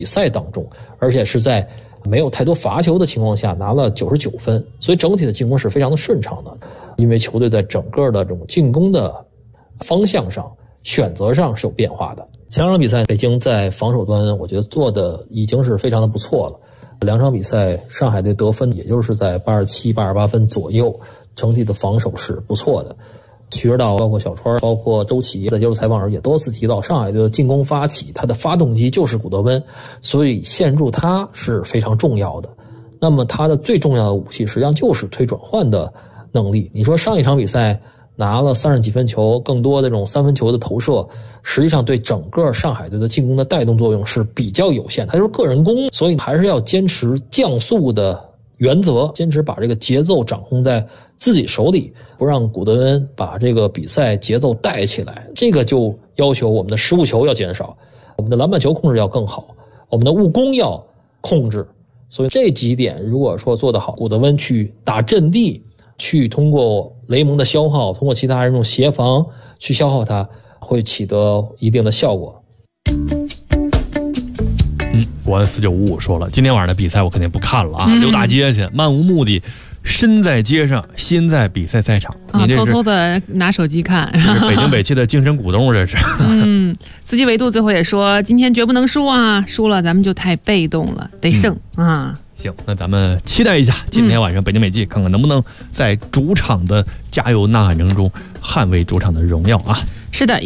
比赛当中，而且是在没有太多罚球的情况下拿了99分，所以整体的进攻是非常的顺畅的。因为球队在整个的这种进攻的方向上、选择上是有变化的。前2场比赛，北京在防守端我觉得做的已经是非常的不错了。2场比赛，上海队得分也就是在87、88分左右，整体的防守是不错的。徐指导包括小川包括周琦在接受采访时也多次提到，上海队的进攻发起他的发动机就是古德温，所以限住他是非常重要的。那么他的最重要的武器实际上就是推转换的能力。你说上一场比赛拿了30几分球，更多的这种3分球的投射，实际上对整个上海队的进攻的带动作用是比较有限，它就是个人攻，所以还是要坚持降速的原则，坚持把这个节奏掌控在自己手里，不让古德恩把这个比赛节奏带起来。这个就要求我们的失误球要减少，我们的篮板球控制要更好，我们的误攻要控制。所以这几点如果说做得好，古德温去打阵地，去通过雷蒙的消耗，通过其他人这种协防去消耗它，会起得一定的效果。 国安4955说了，今天晚上的比赛我肯定不看了啊，溜大街去，漫无目的，身在街上，心在比赛赛场。你这是偷偷的拿手机看， 这是北京北汽的精神股东，这是。 司机维度最后也说，今天绝不能输啊，输了咱们就太被动了，得胜啊。 行，那咱们期待一下今天晚上北京北汽，看看能不能在主场的加油呐喊声中捍卫主场的荣耀啊。 是的。